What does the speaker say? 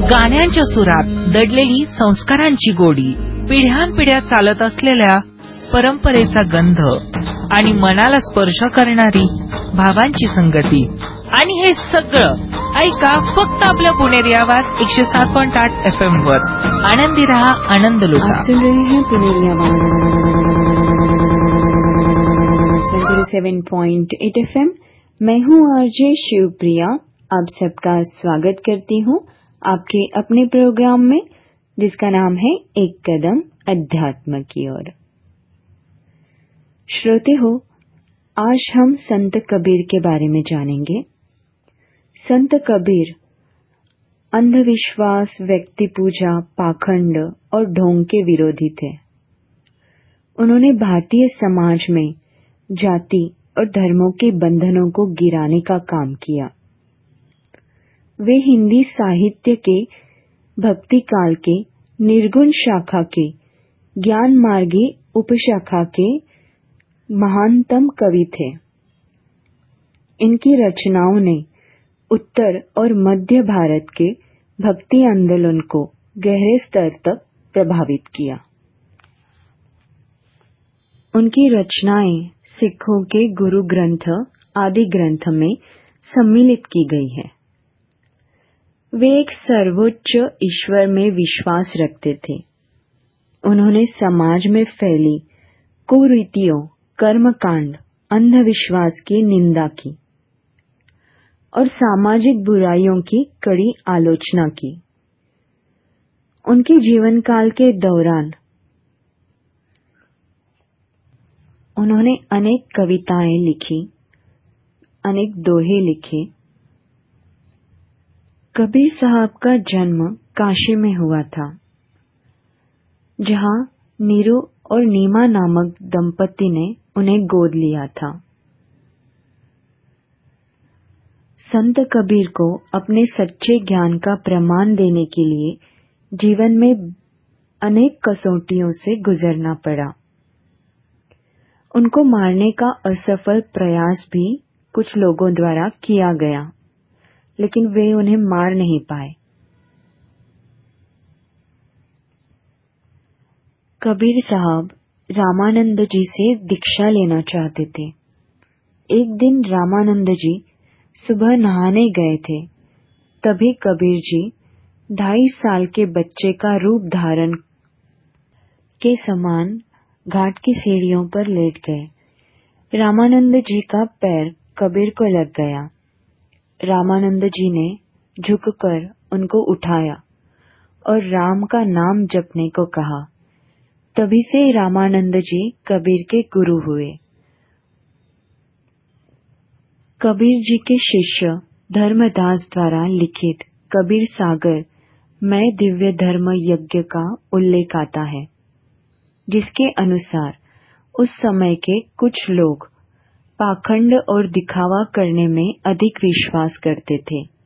गाण्यांच्या सुरात दडलेली संस्कारांची गोडी, पिढ्यानपिढ्या चालत असलेल्या परंपरेचा गंध आणि मनाला स्पर्श करणारी भावांची संगती. आणि हे सगळं ऐका फक्त आपल्या पुणेरी आवाज 107.8 FM वर. आनंदी रहा, आनंद लुटा. आप सुन रहे हैं पुणेरी आवाज 107.8 FM. मैं हूँ आरजे शिवप्रिया. आप सबका स्वागत करती हूँ आपके अपने प्रोग्राम में, जिसका नाम है एक कदम अध्यात्म की ओर. श्रोते हो, आज हम संत कबीर के बारे में जानेंगे. संत कबीर अंधविश्वास, व्यक्ति पूजा, पाखंड और ढोंग के विरोधी थे. उन्होंने भारतीय समाज में जाति और धर्मों के बंधनों को गिराने का काम किया. वे हिंदी साहित्य के भक्ति काल के निर्गुण शाखा के ज्ञान मार्गी उपशाखा के महानतम कवि थे. इनकी रचनाओं ने उत्तर और मध्य भारत के भक्ति आंदोलन को गहरे स्तर तक प्रभावित किया. उनकी रचनाएं सिखों के गुरु ग्रंथ आदि ग्रंथ में सम्मिलित की गई है. वे एक सर्वोच्च ईश्वर में विश्वास रखते थे. उन्होंने समाज में फैली कुरीतियों, कर्मकांड, अंधविश्वास की निंदा की और सामाजिक बुराइयों की कड़ी आलोचना की. उनके जीवन काल के दौरान उन्होंने अनेक कविताएं लिखी, अनेक दोहे लिखे. कबीर साहब का जन्म काशी में हुआ था, जहां नीरू और नीमा नामक दंपति ने उन्हें गोद लिया था. संत कबीर को अपने सच्चे ज्ञान का प्रमाण देने के लिए जीवन में अनेक कसौटियों से गुजरना पड़ा. उनको मारने का असफल प्रयास भी कुछ लोगों द्वारा किया गया, लेकिन वे उन्हें मार नहीं पाए. कबीर साहब रामानंद जी से दीक्षा लेना चाहते थे. एक दिन रामानंद जी सुबह नहाने गए थे. तभी कबीर जी 2.5 साल के बच्चे का रूप धारण के समान घाट की सीढ़ियों पर लेट गए. रामानंद जी का पैर कबीर को लग गया. रामानंद जी ने झुककर उनको उठाया और राम का नाम जपने को कहा. तभी से रामानंद जी कबीर के गुरु हुए. कबीर जी के शिष्य धर्मदास द्वारा लिखित कबीर सागर में दिव्य धर्म यज्ञ का उल्लेख आता है, जिसके अनुसार उस समय के कुछ लोग पाखंड और दिखावा करने में अधिक विश्वास करते थे.